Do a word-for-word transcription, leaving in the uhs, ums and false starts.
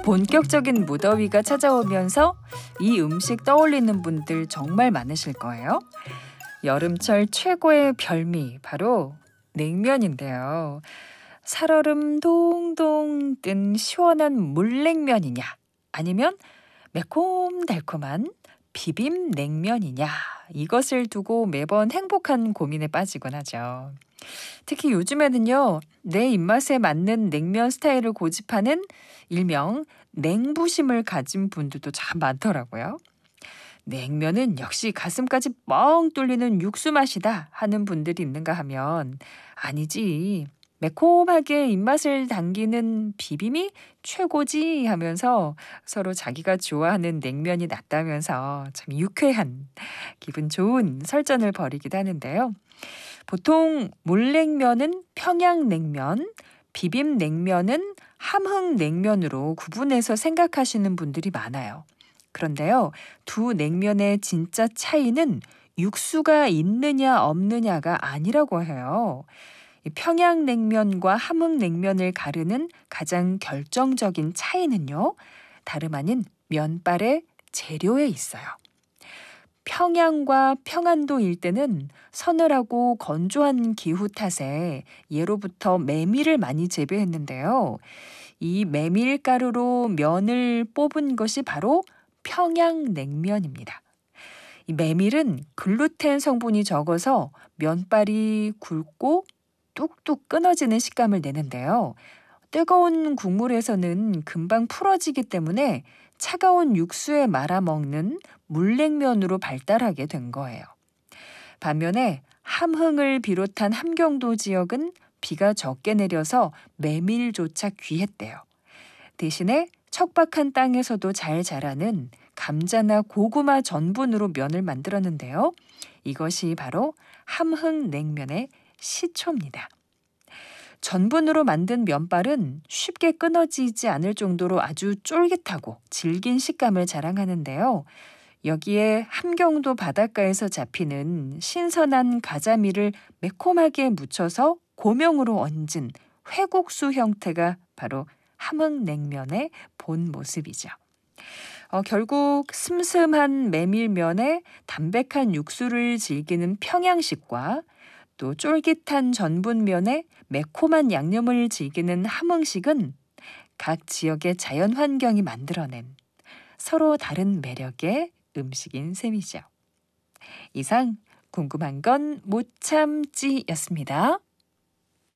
본격적인 무더위가 찾아오면서 이 음식 떠올리는 분들 정말 많으실 거예요. 여름철 최고의 별미, 바로 냉면인데요. 살얼음 동동 뜬 시원한 물냉면이냐, 아니면 매콤달콤한 비빔냉면이냐, 이것을 두고 매번 행복한 고민에 빠지곤 하죠. 특히 요즘에는요, 내 입맛에 맞는 냉면 스타일을 고집하는 일명 냉부심을 가진 분들도 참 많더라고요. 냉면은 역시 가슴까지 뻥 뚫리는 육수 맛이다 하는 분들이 있는가 하면, 아니지, 매콤하게 입맛을 당기는 비빔이 최고지 하면서 서로 자기가 좋아하는 냉면이 낫다면서 참 유쾌한, 기분 좋은 설전을 벌이기도 하는데요. 보통 물냉면은 평양냉면, 비빔냉면은 함흥냉면으로 구분해서 생각하시는 분들이 많아요. 그런데요, 두 냉면의 진짜 차이는 육수가 있느냐 없느냐가 아니라고 해요. 이 평양냉면과 함흥냉면을 가르는 가장 결정적인 차이는요, 다름 아닌 면발의 재료에 있어요. 평양과 평안도 일대는 서늘하고 건조한 기후 탓에 예로부터 메밀을 많이 재배했는데요. 이 메밀가루로 면을 뽑은 것이 바로 평양냉면입니다. 이 메밀은 글루텐 성분이 적어서 면발이 굵고 뚝뚝 끊어지는 식감을 내는데요. 뜨거운 국물에서는 금방 풀어지기 때문에 차가운 육수에 말아 먹는 물냉면으로 발달하게 된 거예요. 반면에 함흥을 비롯한 함경도 지역은 비가 적게 내려서 메밀조차 귀했대요. 대신에 척박한 땅에서도 잘 자라는 감자나 고구마 전분으로 면을 만들었는데요. 이것이 바로 함흥냉면의 시초입니다. 전분으로 만든 면발은 쉽게 끊어지지 않을 정도로 아주 쫄깃하고 질긴 식감을 자랑하는데요. 여기에 함경도 바닷가에서 잡히는 신선한 가자미를 매콤하게 묻혀서 고명으로 얹은 회국수 형태가 바로 함흥냉면의 본 모습이죠. 어, 결국 슴슴한 메밀면에 담백한 육수를 즐기는 평양식과 또 쫄깃한 전분면에 매콤한 양념을 즐기는 함흥식은 각 지역의 자연 환경이 만들어낸 서로 다른 매력의 음식인 셈이죠. 이상 궁금한 건 못 참지였습니다.